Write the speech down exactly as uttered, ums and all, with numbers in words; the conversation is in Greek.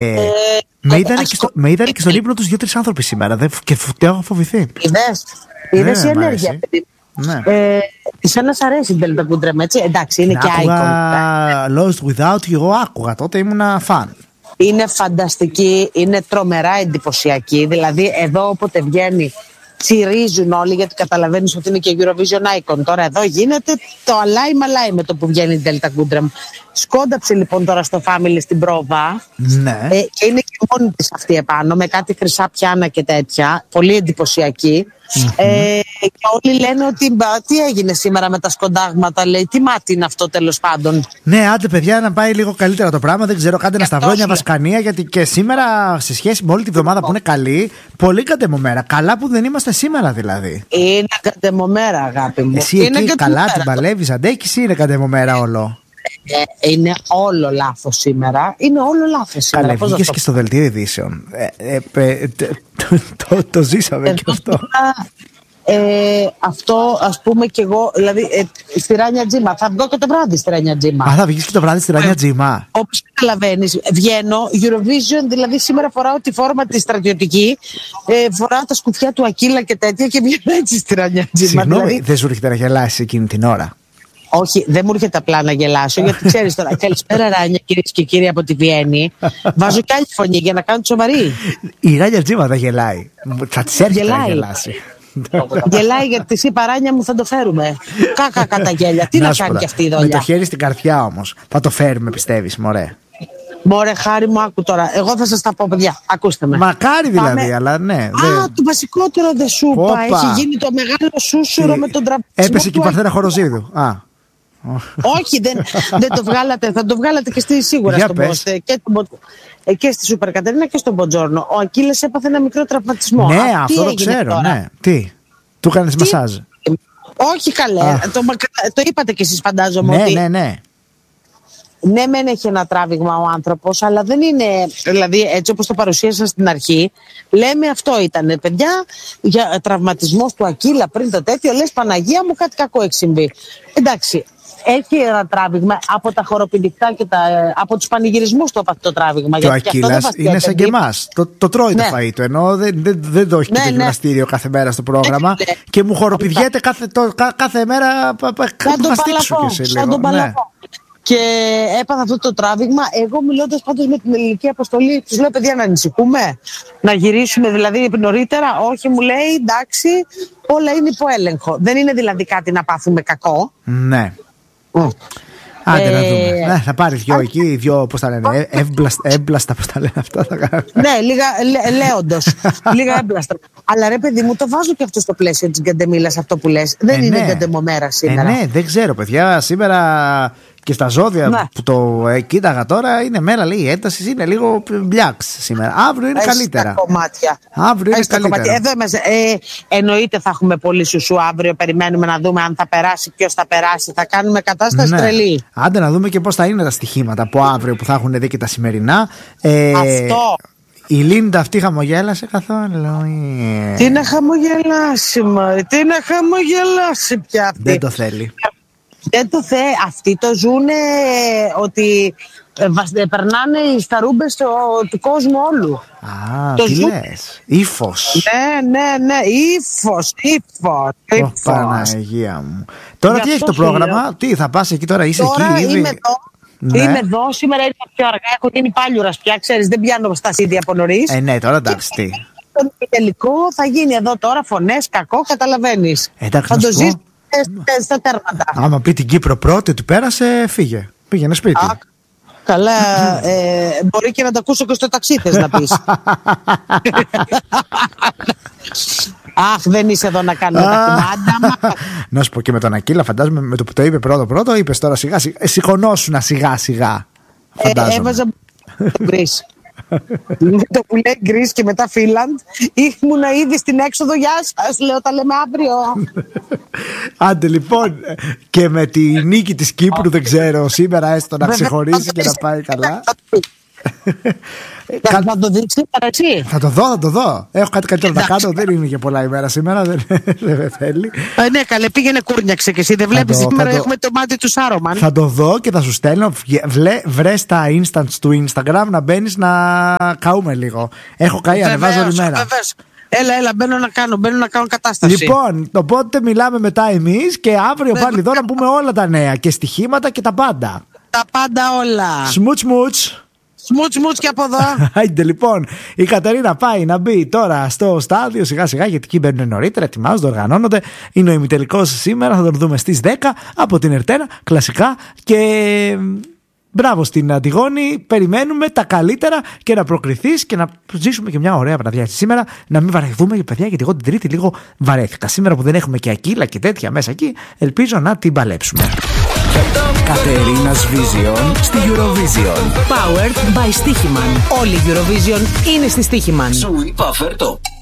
Ε, με είδανε και, στο, και στον ύπνο τους δύο-τρεις άνθρωποι σήμερα δε, και το έχω φοβηθεί. Είδες, είδες η ενέργεια. Ναι. Ε, εσένα σ' αρέσει η Delta Goodrem, έτσι? Εντάξει, είναι και icon. Lost Without You, εγώ άκουγα τότε, ήμουνα φαν. Είναι φανταστική, είναι τρομερά εντυπωσιακή. Δηλαδή εδώ όποτε βγαίνει τσιρίζουν όλοι, γιατί καταλαβαίνεις ότι είναι και Eurovision icon. Τώρα εδώ γίνεται το αλάι μαλάι με το που βγαίνει η Delta Goodrem. Σκόνταψε λοιπόν τώρα στο Family στην πρόβα. Ναι. Ε, και είναι και μόνη της αυτή επάνω με κάτι χρυσά πιάνα και τέτοια. Πολύ εντυπωσιακή. Mm-hmm. Ε, και όλοι λένε ότι μπα, τι έγινε σήμερα με τα σκοντάγματα, λέει, τι μάτι είναι αυτό τέλος πάντων. Ναι, άντε παιδιά να πάει λίγο καλύτερα το πράγμα. Δεν ξέρω, κάντε ένα σταυρό, μια βασκανία. Γιατί και σήμερα, σε σχέση με όλη τη βδομάδα που είναι καλή, πολύ κατεμομέρα. Καλά που δεν είμαστε σήμερα δηλαδή. Είναι κατεμομέρα, αγάπη μου. Εσύ είναι εκεί καλά την παλεύεις, αντέχεις ή είναι κατεμομέρα όλο? Ε, είναι όλο λάθος σήμερα. Είναι όλο λάθος σήμερα. Καλά, βγήκες και στο δελτίο ειδήσεων. Ε, ε, ε, το, το, το ζήσαμε ε, και αυτό. Ε, αυτό ας πούμε και εγώ, δηλαδή ε, στη Ράνια Τζίμα. Θα βγω και το βράδυ στη Ράνια Τζίμα. Α, θα βγεις και το βράδυ στη Ράνια Τζίμα. Όπως καταλαβαίνεις, βγαίνω Eurovision, δηλαδή σήμερα φοράω τη φόρμα τη στρατιωτική, ε, φοράω τα σκουφιά του Ακύλα και τέτοια και βγαίνω έτσι στη Ράνια Τζίμα. Συγγνώμη, δηλαδή... δεν σου έρχεται να γελάσεις εκείνη την ώρα? Όχι, δεν μου έρχεται απλά να γελάσω, γιατί ξέρεις τώρα, καλησπέρα Ράνια, κυρίες και κύριοι από τη Βιέννη. Βάζω κι άλλη φωνή για να κάνω τη σοβαρή. Η Ράνια Τζίμα δεν γελάει. Θα της έρχεται να γελάσει. Γελάει γιατί της είπα, Ράνια μου, θα το φέρουμε. Κάκα κατά γέλια. Τι να, να κάνει κι αυτή η δουλειά. Με το χέρι στην καρδιά όμως. Θα το φέρουμε, πιστεύεις, μωρέ? Μωρέ, χάρη μου, άκου τώρα. Εγώ θα σας τα πω, παιδιά. Ακούστε με. Μακάρι δηλαδή, Πάμε... αλλά ναι. Α, δεν... το βασικότερο δεν σου είπα. Έχει γίνει το μεγάλο σούσουρο με τον τραυματισμό. Έπεσε και η Παρθένα Χοροζίδου. Α. Όχι, δεν, δεν το βγάλατε. Θα το βγάλατε και στη, σίγουρα στον Πόστε. Και, και στη Σούπερ Κατερίνα και στον Μποτζόρνο. Ο Ακύλες έπαθε ένα μικρό τραυματισμό. Ναι, Α, αυτό το ξέρω. Ναι. Τι, του κάνεις μασάζ? Όχι καλέ. Το, το είπατε κι εσείς, φαντάζομαι. Ναι, ότι... ναι, ναι. Ναι, μεν έχει ένα τράβηγμα ο άνθρωπος, αλλά δεν είναι, δηλαδή έτσι όπως το παρουσίασα στην αρχή, λέμε αυτό ήταν, παιδιά, για τραυματισμός του Ακύλα πριν το τέτοιο, λες Παναγία μου, κάτι κακό έχει συμβεί. Εντάξει, έχει ένα τράβηγμα από τα χοροπηδικά και τα, από τους πανηγυρισμούς το, το τράβηγμα. Και ο Ακύλας είναι σαν και εμάς, το, το τρώει ναι. το φαΐ του, ενώ δεν, δεν, δεν το έχει ναι, και το ναι. γυμναστήριο κάθε μέρα στο πρόγραμμα ναι, ναι. και μου χοροπηδιέται κάθε, το, κα, κάθε μέρα, σαν τον Παλαβό, σαν τον Παλαβό. Και έπαθα αυτό το τράβηγμα. Εγώ μιλώντας πάντως με την ελληνική αποστολή, τους λέω παιδιά να ανησυχούμε, να γυρίσουμε δηλαδή νωρίτερα. Όχι, μου λέει εντάξει, όλα είναι υπό έλεγχο. Δεν είναι δηλαδή κάτι να πάθουμε κακό. Ναι. Mm. Άντε ε... να δούμε. Ναι, θα πάρει δυο εκεί, δυο πώς τα λένε, έμπλαστα, πώς τα λένε αυτά. Ναι, λίγα λέ, λέοντος, λίγα έμπλαστα. Αλλά ρε παιδί μου, το βάζω και αυτό στο πλαίσιο της γκαντεμίλας αυτό που λες. Δεν ε, είναι ναι. γκαντεμομέρα σήμερα. Ε, ναι, δεν ξέρω παιδιά, σήμερα... Και στα ζώδια ναι. που το ε, κοίταγα τώρα είναι μέρα, λέει, η ένταση είναι λίγο μπλιάξ σήμερα. Αύριο είναι Έχεις καλύτερα. Κομμάτια. Αύριο Έχεις είναι καλύτερα. Εδώ είμαστε, ε, εννοείται θα έχουμε πολύ σουσού αύριο. Περιμένουμε να δούμε αν θα περάσει, ποιος θα περάσει. Θα κάνουμε κατάσταση ναι. τρελή. Άντε να δούμε και πώς θα είναι τα στοιχήματα από αύριο που θα έχουν δει και τα σημερινά. Ε, Αυτό. Η Λίντα αυτή χαμογέλασε καθόλου? Τι να χαμογελάσει, Μαρή, τι να χαμογελάσει πια αυτή. Δεν το θέλει. Δεν το θέλει. Αυτοί το ζουνε ότι ε, ε, περνάνε οι σταρούμπες του κόσμου όλου. Α, το τι ζουν... λες? Ήφος. Ναι, ναι, ναι. Ήφος, ήφος. Ω, Παναγία μου. Τώρα για τι έχει το πρόγραμμα? Λέω. Τι θα πας εκεί τώρα, είσαι τώρα εκεί? Είμαι ήδη... εδώ. Ναι. Είμαι εδώ, σήμερα ήρθα πιο αργά. Έχω γίνει πάλιουρας πια, ξέρεις, δεν πιάνω στα σίδια από νωρίς. Ε, ναι, τώρα εντάξει, τι. Το τελικό θα γίνει εδώ τώρα, φωνές, κακό, καταλαβαίνεις. Εντάξει, θα το ζεις στα τέρματα. Άμα πει την Κύπρο πρώτη, του πέρασε, φύγε. Πήγαινε σπίτι. Α, καλά, ε, μπορεί και να τα ακούσω και στο ταξί, θες να πεις. Αχ, δεν είσαι εδώ να κάνουμε τα κουμάντα. Να σου πω και με τον Ακύλα, φαντάζομαι με το που το είπε πρώτο πρώτο, είπες τώρα σιγά σιγά. Σηκωνόσουνα σιγά σιγά. Ε, έβαζα τον Γκρίς. Με το που λέει Γκρίς και μετά Φίλαντ, ήμουνα ήδη στην έξοδο. Γεια σας, λέω, τα λέμε αύριο. Άντε λοιπόν, και με τη νίκη της Κύπρου δεν ξέρω σήμερα έστω να ξεχωρίσει και να πάει καλά. Θα, θα το δεις σήμερα εσύ? Θα το δω, θα το δω. Έχω κάτι καλύτερο να κάνω. Δεν είναι και πολλά ημέρα σήμερα. Δεν, δεν θέλει. Ε, ναι, καλέ, πήγαινε κούρνιαξε και εσύ. Δεν βλέπεις σήμερα το... έχουμε το μάτι του Σάρομαν. Θα το δω και θα σου στέλνω. Βρες τα instants του Instagram να μπαίνεις να καούμε λίγο. Έχω καεί, ανεβάζω όλη μέρα. Βεβαίως. Έλα, έλα, μπαίνω να κάνω, μπαίνω να κάνω κατάσταση. Λοιπόν, οπότε μιλάμε μετά εμείς και αύριο πάλι εδώ να πούμε όλα τα νέα και στοιχήματα και τα πάντα. Τα πάντα όλα. Σμουτ σμουτς. Σμουτ σμουτ και από εδώ. Άιντε λοιπόν, η Κατερίνα πάει να μπει τώρα στο στάδιο σιγά σιγά, γιατί εκεί μπαίνουν νωρίτερα, ετοιμάζονται, οργανώνονται. Είναι ο ημιτελικός σήμερα, θα τον δούμε στις δέκα από την Ερτέρα, κλασικά. Και μπράβο στην Αντιγόνη, περιμένουμε τα καλύτερα και να προκριθείς και να ζήσουμε και μια ωραία βραδιά σήμερα. Να μην βαρεθούμε, παιδιά, γιατί εγώ την Τρίτη λίγο βαρέθηκα. Σήμερα που δεν έχουμε και Ακύλα και τέτοια μέσα εκεί, ελπίζω να την παλέψουμε. Κατερίνας Vision στη Eurovision. Powered by Stichiman. Όλη η Eurovision είναι στη Stichiman. Σου είπα φέρτο.